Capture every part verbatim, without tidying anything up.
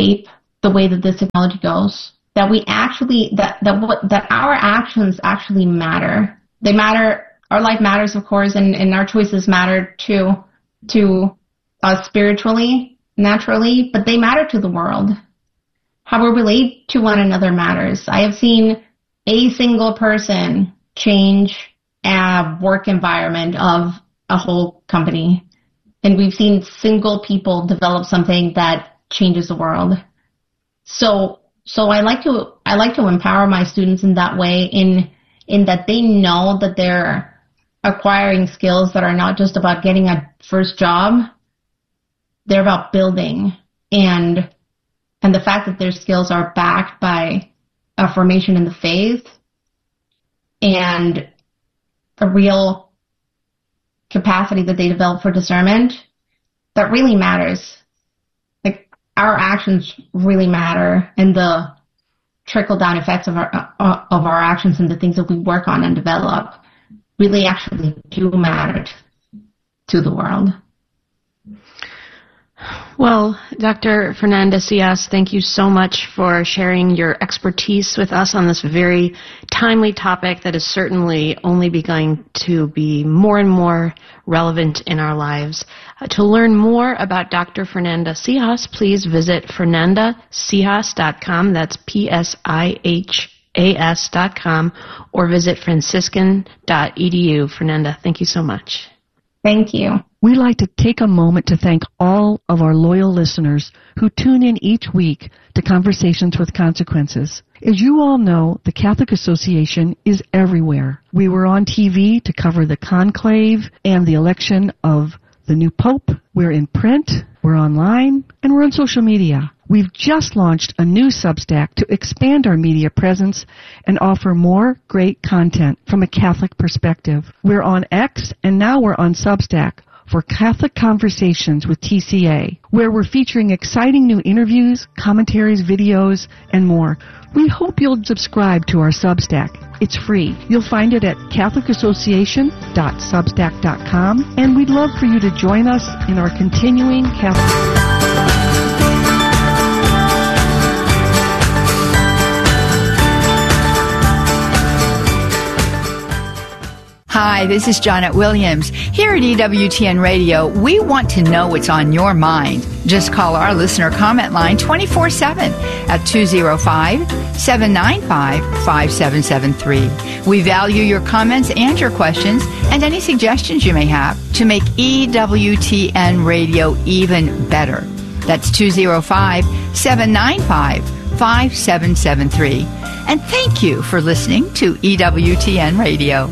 shape the way that this technology goes. That we actually, that, that what, that our actions actually matter. They matter, our life matters, of course, and, and our choices matter too, to us spiritually, naturally, but they matter to the world. How we relate to one another matters. I have seen a single person change a work environment of a whole company. And we've seen single people develop something that changes the world. So, so I like to, I like to empower my students in that way, in, in that they know that they're acquiring skills that are not just about getting a first job. They're about building, and, and the fact that their skills are backed by a formation in the faith and a real capacity that they develop for discernment, that really matters. Like, our actions really matter, and the trickle-down effects of our uh, of our actions and the things that we work on and develop really actually do matter to the world. Well, Doctor Fernanda Zijas, thank you so much for sharing your expertise with us on this very timely topic that is certainly only beginning to be more and more relevant in our lives. Uh, to learn more about Doctor Fernanda Zijas, please visit fernanda zijas dot com. That's P S I H A S dot com, or visit franciscan dot e d u. Fernanda, thank you so much. Thank you. We'd like to take a moment to thank all of our loyal listeners who tune in each week to Conversations with Consequences. As you all know, the Catholic Association is everywhere. We were on T V to cover the conclave and the election of the new Pope. We're in print, we're online, and we're on social media. We've just launched a new Substack to expand our media presence and offer more great content from a Catholic perspective. We're on X, and now we're on Substack for Catholic Conversations with T C A, where we're featuring exciting new interviews, commentaries, videos, and more. We hope you'll subscribe to our Substack. It's free. You'll find it at catholic association dot substack dot com, and we'd love for you to join us in our continuing Catholic... Hi, this is Janet Williams. Here at E W T N Radio, we want to know what's on your mind. Just call our listener comment line twenty-four seven at two oh five, seven nine five, five seven seven three. We value your comments and your questions and any suggestions you may have to make E W T N Radio even better. That's two oh five, seven nine five, five seven seven three. And thank you for listening to E W T N Radio.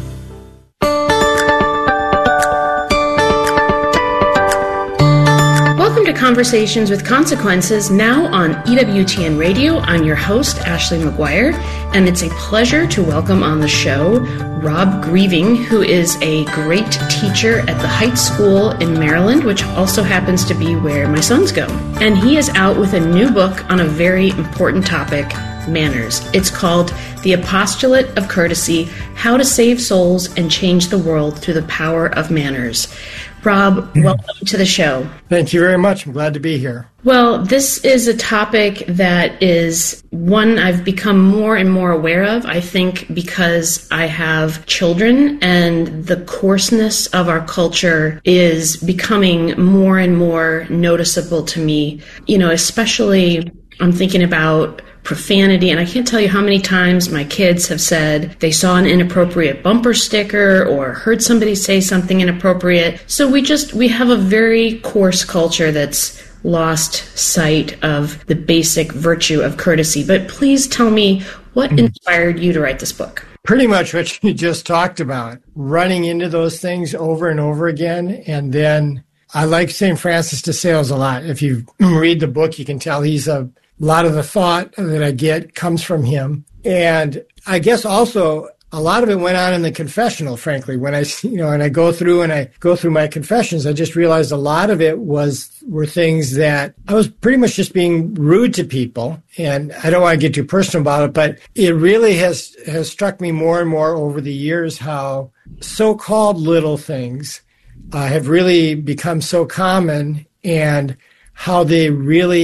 Welcome to Conversations with Consequences, now on E W T N Radio. I'm your host, Ashley McGuire, and it's a pleasure to welcome on the show Rob Grieving, who is a great teacher at the Heights School in Maryland, which also happens to be where my sons go. And he is out with a new book on a very important topic, manners. It's called The Apostolate of Courtesy, How to Save Souls and Change the World Through the Power of Manners. Rob, welcome to the show. Thank you very much. I'm glad to be here. Well, this is a topic that is one I've become more and more aware of, I think because I have children and the coarseness of our culture is becoming more and more noticeable to me. You know, especially I'm thinking about profanity, and I can't tell you how many times my kids have said they saw an inappropriate bumper sticker or heard somebody say something inappropriate. So we just, we have a very coarse culture that's lost sight of the basic virtue of courtesy. But please tell me, what inspired you to write this book? Pretty much what you just talked about, running into those things over and over again. And then I like Saint Francis de Sales a lot. If you read the book, you can tell he's a A lot of the thought that I get comes from him. And I guess also a lot of it went on in the confessional, frankly. When I, you know, and I go through and I go through my confessions, I just realized a lot of it was, were things that I was pretty much just being rude to people. And I don't want to get too personal about it, but it really has, has struck me more and more over the years how so-called little things uh, have really become so common, and how they really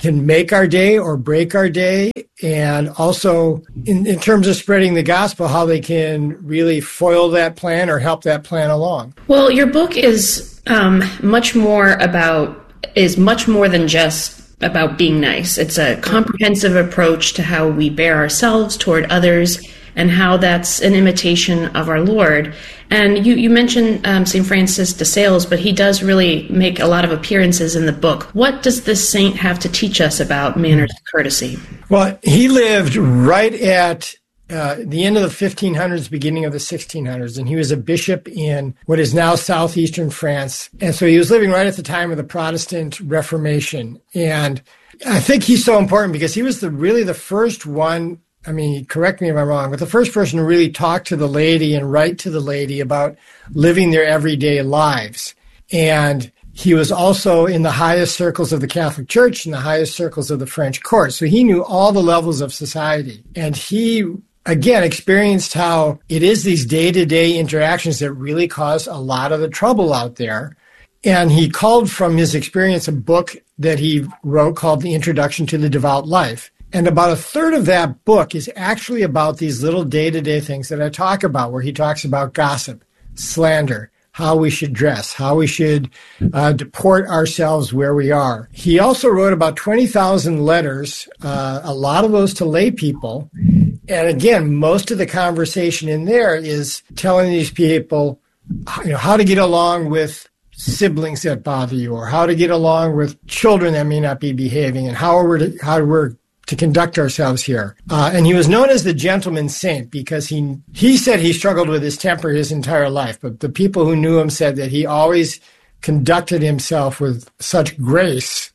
can make our day or break our day, and also in, in terms of spreading the gospel, how they can really foil that plan or help that plan along. Well, your book is um, much more about, is much more than just about being nice. It's a comprehensive approach to how we bear ourselves toward others and how that's an imitation of our Lord. And you, you mentioned um, Saint Francis de Sales, but he does really make a lot of appearances in the book. What does this saint have to teach us about manners of courtesy? Well, he lived right at uh, the end of the fifteen hundreds, beginning of the sixteen hundreds, and he was a bishop in what is now southeastern France. And so he was living right at the time of the Protestant Reformation. And I think he's so important because he was the really the first one, I mean, correct me if I'm wrong, but the first person to really talk to the laity and write to the laity about living their everyday lives. And he was also in the highest circles of the Catholic Church and the highest circles of the French court. So he knew all the levels of society. And he, again, experienced how it is these day-to-day interactions that really cause a lot of the trouble out there. And he called from his experience a book that he wrote called The Introduction to the Devout Life. And about a third of that book is actually about these little day-to-day things that I talk about, where he talks about gossip, slander, how we should dress, how we should uh, deport ourselves where we are. He also wrote about twenty thousand letters, uh, a lot of those to lay people. And again, most of the conversation in there is telling these people, you know, how to get along with siblings that bother you, or how to get along with children that may not be behaving, and how we're to, how we're to conduct ourselves here. Uh, and he was known as the gentleman's saint because he he said he struggled with his temper his entire life. But the people who knew him said that he always conducted himself with such grace.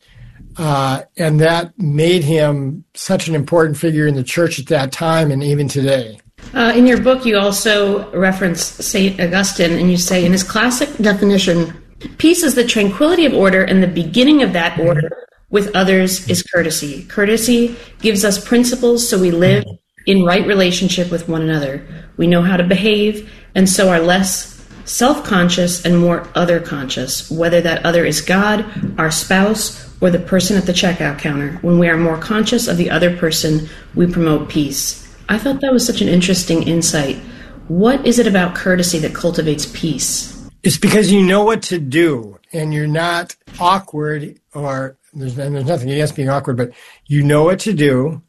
Uh, and that made him such an important figure in the church at that time and even today. Uh, in your book, you also reference Saint Augustine, and you say, in his classic definition, peace is the tranquility of order, and the beginning of that order with others is courtesy. Courtesy gives us principles so we live in right relationship with one another. We know how to behave, and so are less self-conscious and more other-conscious, whether that other is God, our spouse, or the person at the checkout counter. When we are more conscious of the other person, we promote peace. I thought that was such an interesting insight. What is it about courtesy that cultivates peace? It's because you know what to do, and you're not awkward, or there's, and there's nothing against being awkward, but you know what to do,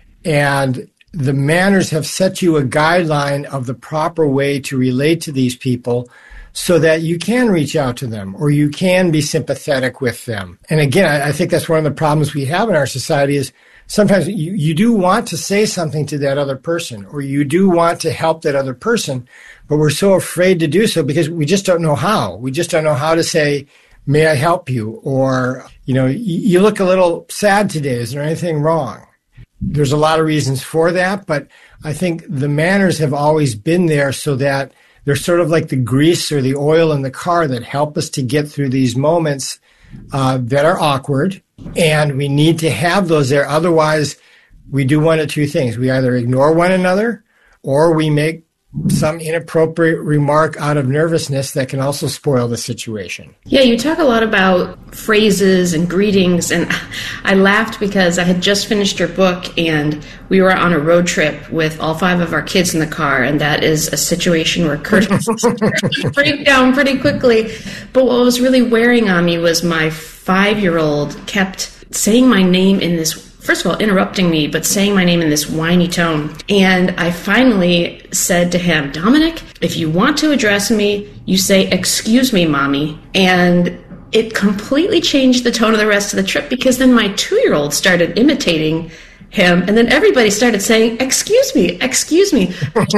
and the manners have set you a guideline of the proper way to relate to these people so that you can reach out to them or you can be sympathetic with them. And again, I, I think that's one of the problems we have in our society is sometimes you, you do want to say something to that other person, or you do want to help that other person, but we're so afraid to do so because we just don't know how. We just don't know how to say, may I help you? Or, you know, you look a little sad today. Is there anything wrong? There's a lot of reasons for that, but I think the manners have always been there so that they're sort of like the grease or the oil in the car that help us to get through these moments uh, that are awkward. And we need to have those there. Otherwise, we do one of two things. We either ignore one another or we make some inappropriate remark out of nervousness that can also spoil the situation. Yeah, you talk a lot about phrases and greetings, and I laughed because I had just finished your book and we were on a road trip with all five of our kids in the car, and that is a situation where courtesy break down pretty quickly. But what was really wearing on me was my five-year-old kept saying my name in this, first of all, interrupting me, but saying my name in this whiny tone. And I finally said to him, Dominic, if you want to address me, you say, excuse me, mommy. And it completely changed the tone of the rest of the trip because then my two-year-old started imitating him. And then everybody started saying, excuse me, excuse me.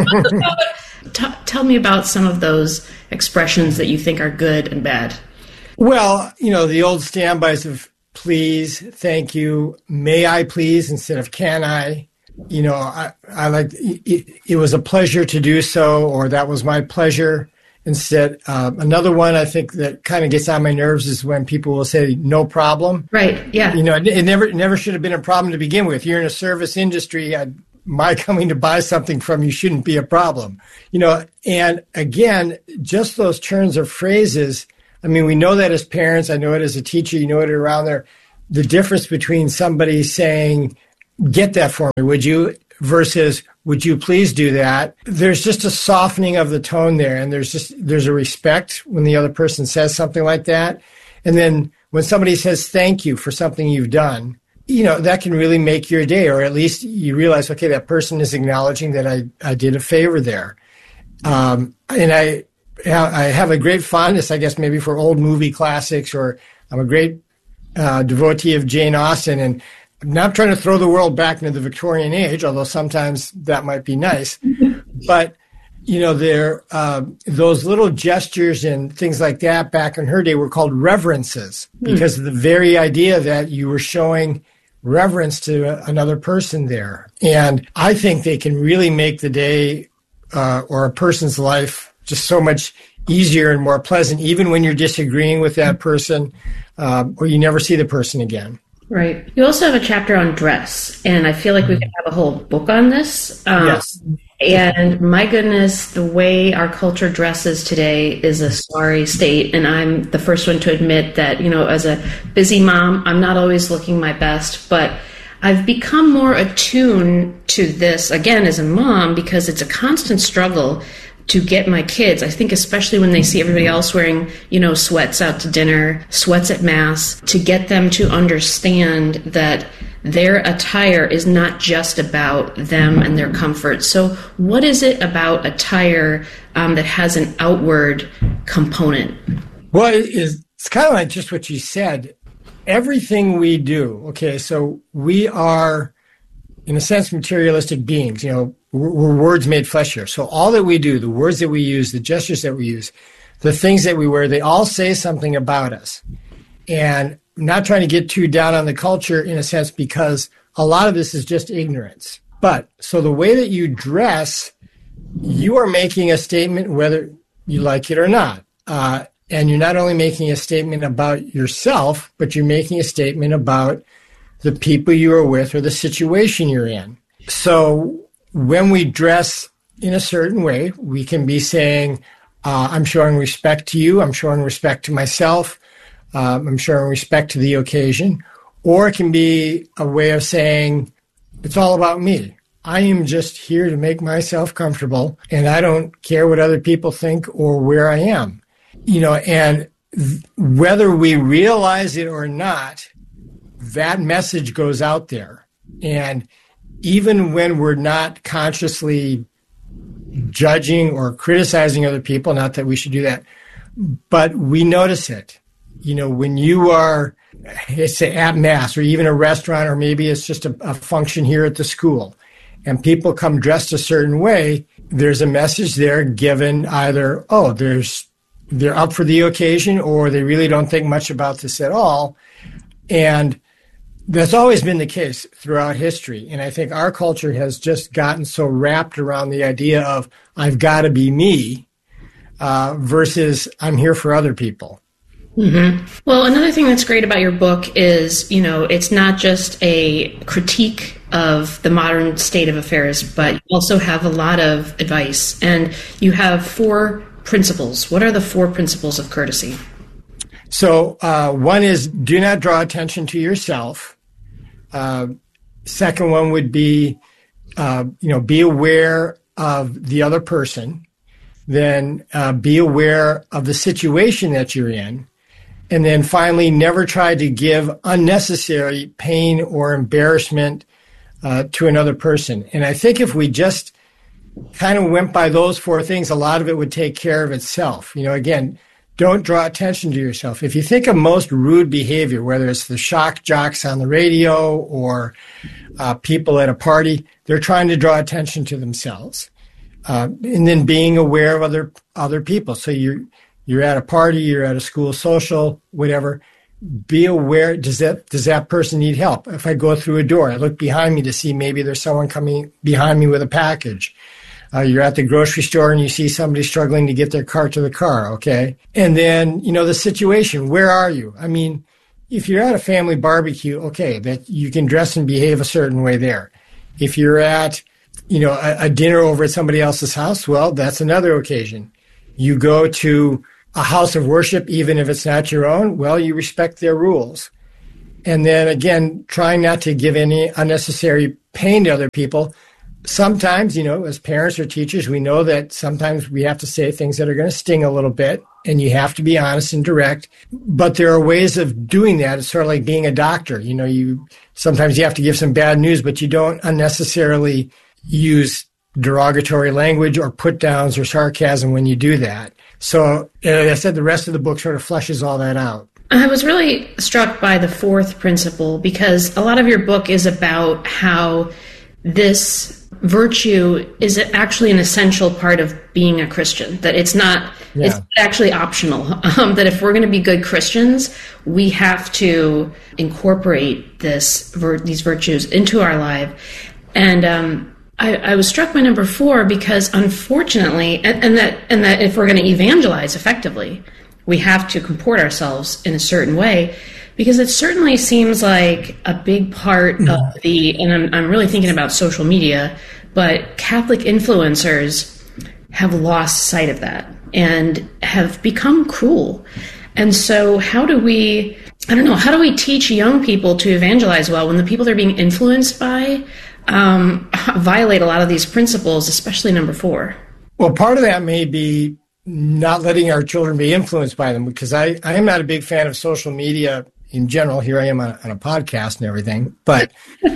T- tell me about some of those expressions that you think are good and bad. Well, you know, the old standbys of please, thank you, may I please instead of can I. You know, I, I like it, it was a pleasure to do so, or that was my pleasure instead. Uh, another one I think that kind of gets on my nerves is when people will say no problem. Right, yeah. You know, it, it never it never should have been a problem to begin with. You're in a service industry. I, my coming to buy something from you shouldn't be a problem. You know, and again, just those turns of phrases. I mean, we know that as parents. I know it as a teacher. You know it around there. the difference between somebody saying, get that for me, would you, versus, would you please do that? There's just a softening of the tone there. And there's just, there's a respect when the other person says something like that. And then when somebody says thank you for something you've done, you know, that can really make your day, or at least you realize, okay, that person is acknowledging that I, I did a favor there. Um, and I, I have a great fondness, I guess, maybe for old movie classics, or I'm a great uh, devotee of Jane Austen, and I'm not trying to throw the world back into the Victorian age, although sometimes that might be nice. But, you know, there uh, those little gestures and things like that back in her day were called reverences, because mm. of the very idea that you were showing reverence to another person there. And I think they can really make the day uh, or a person's life just so much easier and more pleasant, even when you're disagreeing with that person uh, or you never see the person again. Right. You also have a chapter on dress, and I feel like we could have a whole book on this. Um, yes. And my goodness, the way our culture dresses today is a sorry state. And I'm the first one to admit that, you know, as a busy mom, I'm not always looking my best, but I've become more attuned to this, again, as a mom, because it's a constant struggle to get my kids, I think especially when they see everybody else wearing, you know, sweats out to dinner, sweats at mass, to get them to understand that their attire is not just about them and their comfort. So what is it about attire um, that has an outward component? Well, it is, it's kind of like just what you said. Everything we do, okay, so we are, in a sense, materialistic beings, you know, we're, we're words made flesh here. So all that we do, the words that we use, the gestures that we use, the things that we wear, they all say something about us. And I'm not trying to get too down on the culture in a sense, because a lot of this is just ignorance. But so the way that you dress, you are making a statement whether you like it or not. Uh, and you're not only making a statement about yourself, but you're making a statement about the people you are with or the situation you're in. So when we dress in a certain way, we can be saying, uh, I'm showing respect to you, I'm showing respect to myself, um, I'm showing respect to the occasion. Or it can be a way of saying, it's all about me. I am just here to make myself comfortable, and I don't care what other people think or where I am. You know, and th- whether we realize it or not, that message goes out there. And even when we're not consciously judging or criticizing other people, not that we should do that, but we notice it. You know, when you are, it's at mass or even a restaurant, or maybe it's just a, a function here at the school, and people come dressed a certain way, there's a message there given either, oh, there's they're up for the occasion, or they really don't think much about this at all. And that's always been the case throughout history. And I think our culture has just gotten so wrapped around the idea of I've got to be me uh, versus I'm here for other people. Mm-hmm. Well, another thing that's great about your book is, you know, it's not just a critique of the modern state of affairs, but you also have a lot of advice. And you have four principles. What are the four principles of courtesy? So uh, one is do not draw attention to yourself. Uh, second one would be, uh, you know, be aware of the other person. Then uh, be aware of the situation that you're in. And then finally, never try to give unnecessary pain or embarrassment uh, to another person. And I think if we just kind of went by those four things, a lot of it would take care of itself. You know, again, don't draw attention to yourself. If you think of most rude behavior, whether it's the shock jocks on the radio or uh, people at a party, they're trying to draw attention to themselves. Uh, and then being aware of other other people. So you're you're at a party, you're at a school social, whatever. Be aware, does that does that person need help? If I go through a door, I look behind me to see maybe there's someone coming behind me with a package. Uh, you're at the grocery store and you see somebody struggling to get their cart to the car, okay? And then, you know, the situation, where are you? I mean, if you're at a family barbecue, okay, that you can dress and behave a certain way there. If you're at, you know, a, a dinner over at somebody else's house, well, that's another occasion. You go to a house of worship, even if it's not your own, well, you respect their rules. And then again, trying not to give any unnecessary pain to other people. Sometimes, you know, as parents or teachers, we know that sometimes we have to say things that are going to sting a little bit, and you have to be honest and direct. But there are ways of doing that. It's sort of like being a doctor. You know, you sometimes you have to give some bad news, but you don't unnecessarily use derogatory language or put downs or sarcasm when you do that. So, as I said, the rest of the book sort of fleshes all that out. I was really struck by the fourth principle because a lot of your book is about how this virtue is actually an essential part of being a Christian, that it's not, yeah. it's actually optional, um, that if we're going to be good Christians, we have to incorporate this vir- these virtues into our life. And um, I, I was struck by number four because unfortunately, and, and that and that if we're going to evangelize effectively, we have to comport ourselves in a certain way, because it certainly seems like a big part of the, and I'm, I'm really thinking about social media, but Catholic influencers have lost sight of that and have become cruel. And so how do we, I don't know, how do we teach young people to evangelize well when the people they're being influenced by um, violate a lot of these principles, especially number four? Well, part of that may be not letting our children be influenced by them, because I, I am not a big fan of social media in general. Here I am on a, on a podcast and everything, but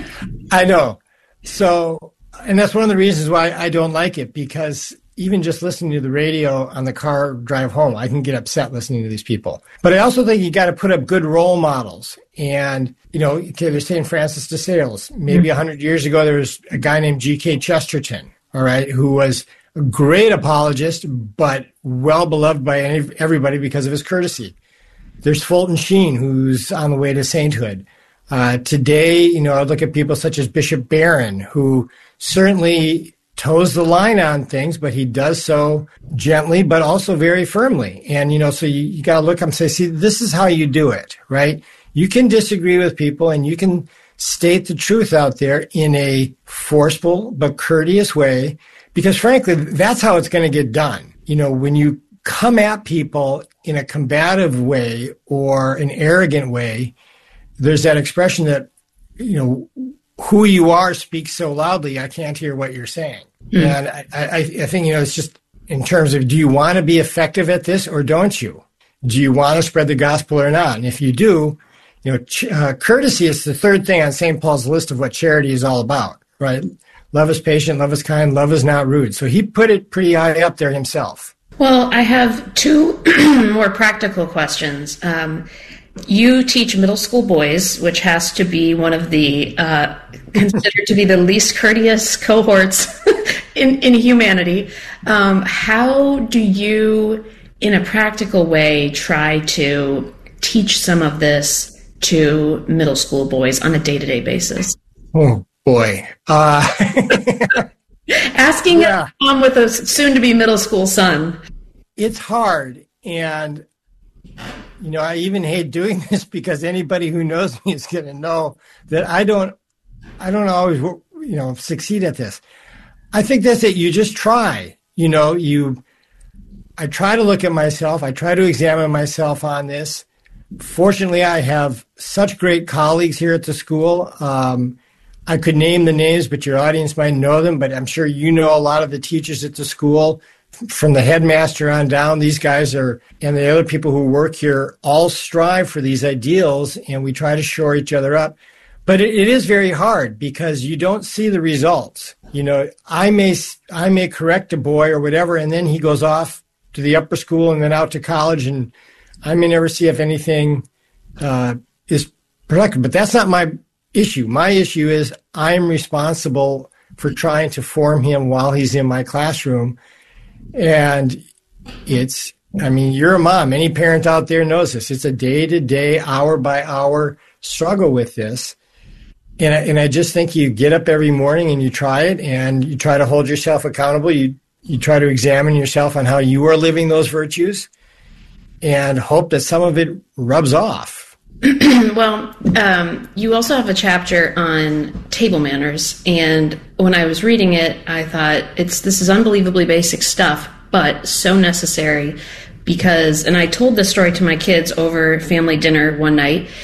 I know. So, and that's one of the reasons why I don't like it, because even just listening to the radio on the car drive home, I can get upset listening to these people. But I also think you got to put up good role models. And, you know, okay, they're Saint Francis de Sales. Maybe a hundred years ago, there was a guy named G K Chesterton, all right, who was a great apologist, but well beloved by any, everybody because of his courtesy. There's Fulton Sheen, who's on the way to sainthood. Uh, today, you know, I look at people such as Bishop Barron, who certainly toes the line on things, but he does so gently, but also very firmly. And, you know, so you, you got to look up and say, see, this is how you do it, right? You can disagree with people and you can state the truth out there in a forceful but courteous way, because frankly, that's how it's going to get done. You know, when you come at people in a combative way or an arrogant way, there's that expression that, you know, who you are speaks so loudly, I can't hear what you're saying. Mm. And I, I, I think, you know, it's just in terms of, do you want to be effective at this or don't you? Do you want to spread the gospel or not? And if you do, you know, ch- uh, courtesy is the third thing on Saint Paul's list of what charity is all about, right? Love is patient, love is kind, love is not rude. So he put it pretty high up there himself. Well, I have two more practical questions. Um, you teach middle school boys, which has to be one of the uh, considered to be the least courteous cohorts in, in humanity. Um, how do you, in a practical way, try to teach some of this to middle school boys on a day-to-day basis? Oh, boy. Uh, Asking yeah. a mom with a soon-to-be middle school son. It's hard. And, you know, I even hate doing this because anybody who knows me is going to know that I don't, I don't always, you know, succeed at this. I think that's it. You just try, you know, you, I try to look at myself. I try to examine myself on this. Fortunately, I have such great colleagues here at the school. Um, I could name the names, but your audience might know them, but I'm sure you know a lot of the teachers at the school. From the headmaster on down, these guys are, and the other people who work here, all strive for these ideals, and we try to shore each other up. But it, it is very hard because you don't see the results. You know, I may I may correct a boy or whatever, and then he goes off to the upper school and then out to college, and I may never see if anything uh, is productive. But that's not my issue. My issue is I'm responsible for trying to form him while he's in my classroom. And it's, I mean, you're a mom. Any parent out there knows this. It's a day-to-day, hour-by-hour struggle with this. And I, and I just think you get up every morning and you try it, and you try to hold yourself accountable. You you try to examine yourself on how you are living those virtues and hope that some of it rubs off. Well, um, you also have a chapter on table manners, and when I was reading it, I thought it's this is unbelievably basic stuff, but so necessary because, and I told this story to my kids over family dinner one night,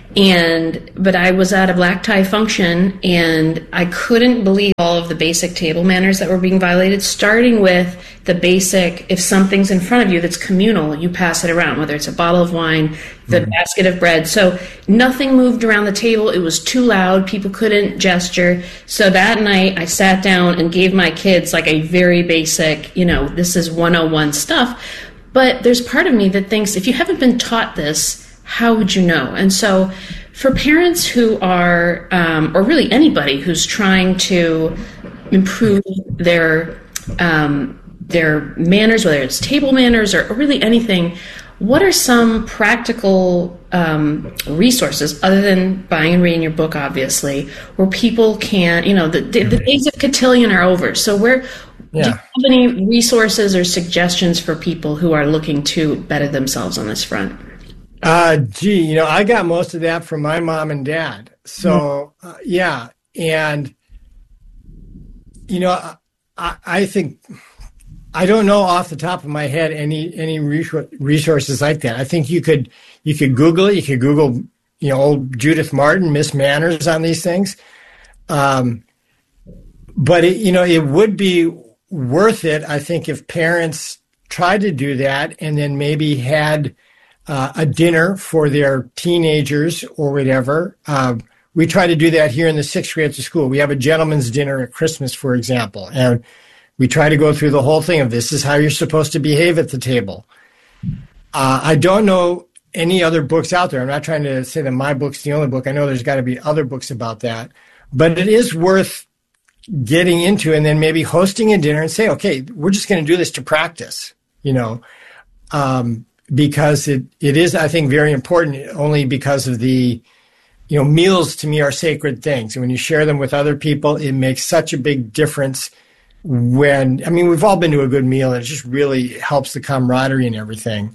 And, but I was at a black tie function and I couldn't believe all of the basic table manners that were being violated, starting with the basic, if something's in front of you that's communal, you pass it around, whether it's a bottle of wine, the mm-hmm. basket of bread. So nothing moved around the table. It was too loud. People couldn't gesture. So that night I sat down and gave my kids like a very basic, you know, this is one oh one stuff. But there's part of me that thinks if you haven't been taught this, how would you know? And so for parents who are, um, or really anybody who's trying to improve their um, their manners, whether it's table manners or, or really anything, what are some practical um, resources, other than buying and reading your book, obviously, where people can, you know, the, the, the days of cotillion are over. So where, yeah. do you have any resources or suggestions for people who are looking to better themselves on this front? Uh, gee, you know, I got most of that from my mom and dad. So, uh, yeah. And, you know, I, I think, I don't know off the top of my head any, any resources like that. I think you could, you could Google it. You could Google, you know, old Judith Martin, Miss Manners on these things. Um, but it, you know, it would be worth it, I think, if parents tried to do that and then maybe had Uh, a dinner for their teenagers or whatever. Uh, we try to do that here in the sixth grade at the school. We have a gentleman's dinner at Christmas, for example, and we try to go through the whole thing of this is how you're supposed to behave at the table. Uh, I don't know any other books out there. I'm not trying to say that my book's the only book. I know there's got to be other books about that, but it is worth getting into and then maybe hosting a dinner and say, okay, we're just going to do this to practice, you know, um, because it, it is, I think, very important only because of the, you know, meals to me are sacred things. And when you share them with other people, it makes such a big difference when, I mean, we've all been to a good meal and it just really helps the camaraderie and everything.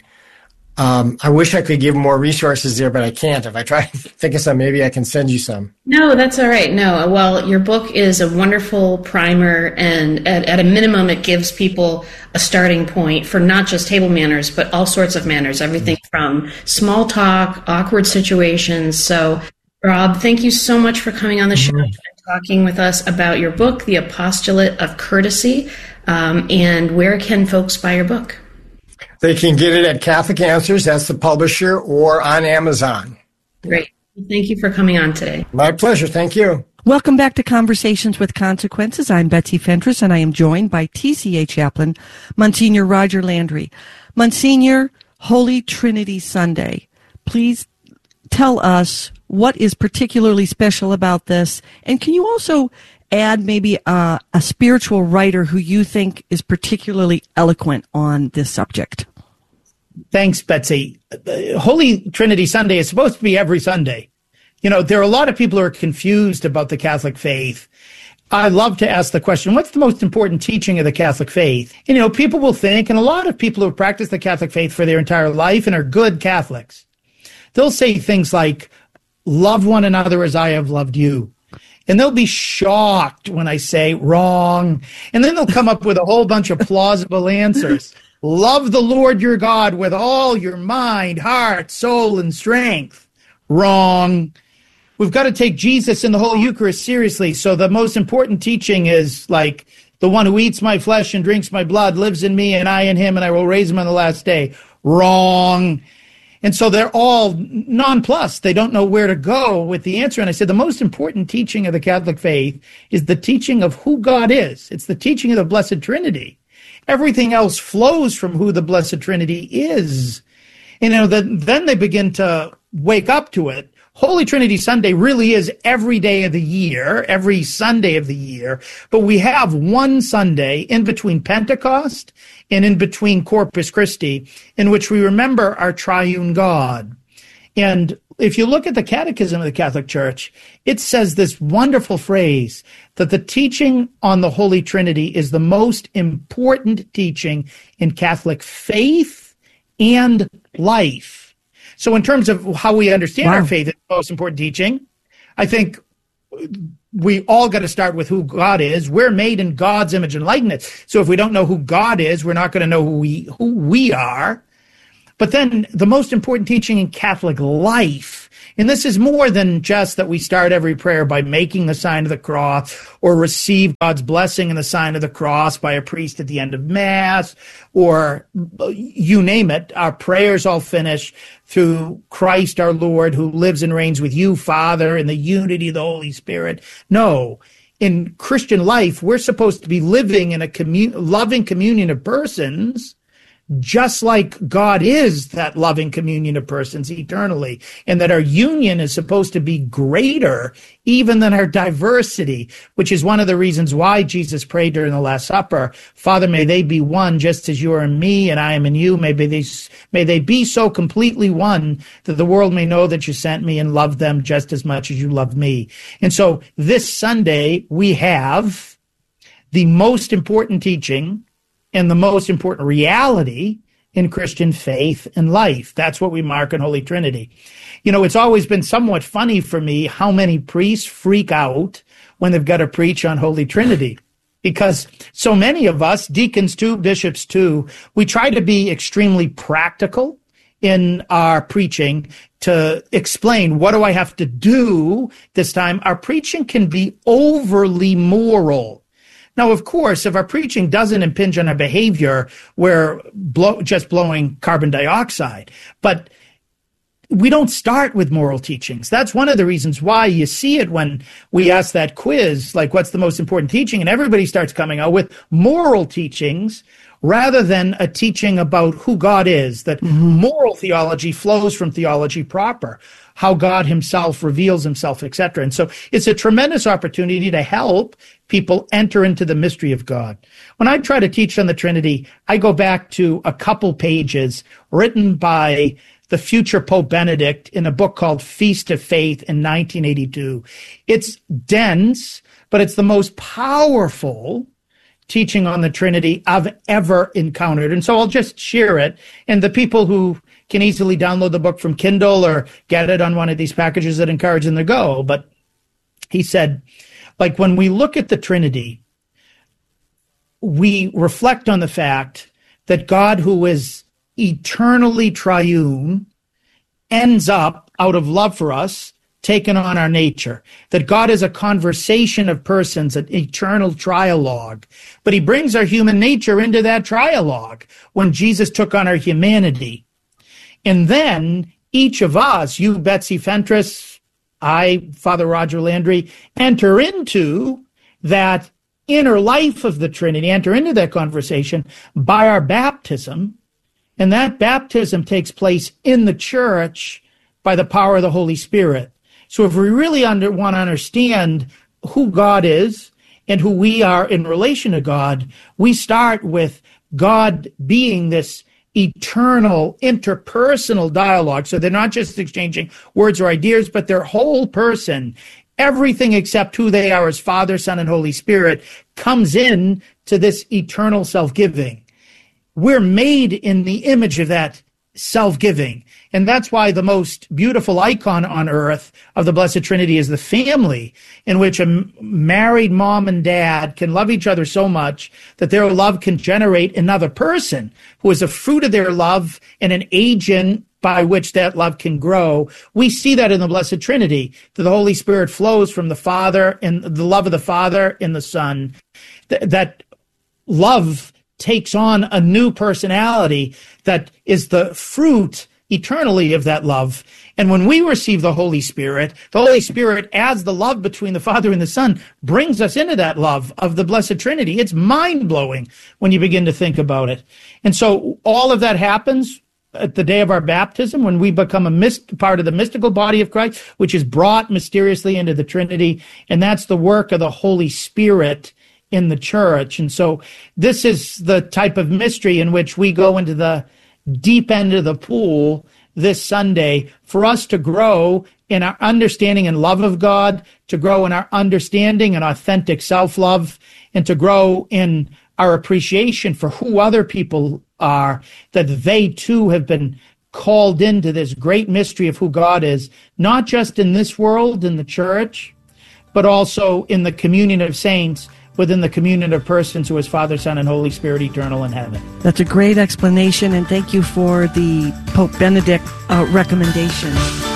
Um, I wish I could give more resources there, but I can't. If I try to think of some, maybe I can send you some. No, that's all right. No, well, your book is a wonderful primer, and at, at a minimum, it gives people a starting point for not just table manners, but all sorts of manners, everything from small talk, awkward situations. So, Rob, thank you so much for coming on the show mm-hmm. and talking with us about your book, The Apostolate of Courtesy, um, and where can folks buy your book? They can get it at Catholic Answers, that's the publisher, or on Amazon. Great. Thank you for coming on today. My pleasure. Thank you. Welcome back to Conversations with Consequences. I'm Betsy Fentress, and I am joined by T C A Chaplain, Monsignor Roger Landry. Monsignor, Holy Trinity Sunday. Please tell us what is particularly special about this, and can you also add maybe a, a spiritual writer who you think is particularly eloquent on this subject? Thanks, Betsy. Holy Trinity Sunday is supposed to be every Sunday. You know, there are a lot of people who are confused about the Catholic faith. I love to ask the question, what's the most important teaching of the Catholic faith? And, you know, people will think, and a lot of people who have practiced the Catholic faith for their entire life and are good Catholics, they'll say things like, love one another as I have loved you. And they'll be shocked when I say wrong. And then they'll come up with a whole bunch of plausible answers. Love the Lord your God with all your mind, heart, soul, and strength. Wrong. We've got to take Jesus and the Holy Eucharist seriously. So the most important teaching is like, the one who eats my flesh and drinks my blood lives in me and I in him, and I will raise him on the last day. Wrong. And so they're all nonplussed. They don't know where to go with the answer. And I said, the most important teaching of the Catholic faith is the teaching of who God is. It's the teaching of the Blessed Trinity. Everything else flows from who the Blessed Trinity is. You know, then, then they begin to wake up to it. Holy Trinity Sunday really is every day of the year, every Sunday of the year, but we have one Sunday in between Pentecost and in between Corpus Christi in which we remember our triune God. And if you look at the Catechism of the Catholic Church, it says this wonderful phrase that the teaching on the Holy Trinity is the most important teaching in Catholic faith and life. So in terms of how we understand wow. our faith, it's the most important teaching. I think we all got to start with who God is. We're made in God's image and likeness. So if we don't know who God is, we're not going to know who we, who we are. But then the most important teaching in Catholic life, and this is more than just that we start every prayer by making the sign of the cross or receive God's blessing in the sign of the cross by a priest at the end of Mass, or you name it, our prayers all finish through Christ our Lord, who lives and reigns with you, Father, in the unity of the Holy Spirit. No. In Christian life, we're supposed to be living in a commun- loving communion of persons, just like God is that loving communion of persons eternally, and that our union is supposed to be greater even than our diversity, which is one of the reasons why Jesus prayed during the Last Supper, Father, may they be one just as you are in me and I am in you. May they, may they be so completely one that the world may know that you sent me and love them just as much as you love me. And so this Sunday, we have the most important teaching and the most important reality in Christian faith and life. That's what we mark on Holy Trinity. You know, it's always been somewhat funny for me how many priests freak out when they've got to preach on Holy Trinity, because so many of us, deacons too, bishops too, we try to be extremely practical in our preaching to explain, what do I have to do this time? Our preaching can be overly moral. Now, of course, if our preaching doesn't impinge on our behavior, we're blow, just blowing carbon dioxide. But we don't start with moral teachings. That's one of the reasons why you see it when we ask that quiz, like, what's the most important teaching? And everybody starts coming out with moral teachings rather than a teaching about who God is, that mm-hmm. moral theology flows from theology proper, how God himself reveals himself, et cetera. And so it's a tremendous opportunity to help people enter into the mystery of God. When I try to teach on the Trinity, I go back to a couple pages written by the future Pope Benedict in a book called Feast of Faith in nineteen eighty-two. It's dense, but it's the most powerful teaching on the Trinity I've ever encountered. And so I'll just share it. And the people who can easily download the book from Kindle or get it on one of these packages, that encourage them to go. But he said, like, when we look at the Trinity, we reflect on the fact that God, who is eternally triune, ends up, out of love for us, taken on our nature, that God is a conversation of persons, an eternal trialogue, but he brings our human nature into that trialogue when Jesus took on our humanity. And then each of us, you, Betsy Fentress, I, Father Roger Landry, enter into that inner life of the Trinity, enter into that conversation by our baptism, and that baptism takes place in the church by the power of the Holy Spirit. So if we really under, want to understand who God is and who we are in relation to God, we start with God being this eternal, interpersonal dialogue. So they're not just exchanging words or ideas, but their whole person, everything except who they are as Father, Son, and Holy Spirit, comes in to this eternal self-giving. We're made in the image of that self-giving. And that's why the most beautiful icon on earth of the Blessed Trinity is the family, in which a married mom and dad can love each other so much that their love can generate another person who is a fruit of their love and an agent by which that love can grow. We see that in the Blessed Trinity, that the Holy Spirit flows from the Father and the love of the Father in the Son. Th- that love takes on a new personality that is the fruit eternally of that love. And when we receive the Holy Spirit, the Holy Spirit, as the love between the Father and the Son, brings us into that love of the Blessed Trinity. It's mind-blowing when you begin to think about it. And so all of that happens at the day of our baptism, when we become a myst- part of the mystical body of Christ, which is brought mysteriously into the Trinity. And that's the work of the Holy Spirit in the church. And so this is the type of mystery in which we go into the deep end of the pool this Sunday for us to grow in our understanding and love of God, to grow in our understanding and authentic self-love, and to grow in our appreciation for who other people are, that they too have been called into this great mystery of who God is, not just in this world, in the church, but also in the communion of saints, within the communion of persons who is Father, Son, and Holy Spirit, eternal in heaven. That's a great explanation, and thank you for the Pope Benedict uh, recommendation.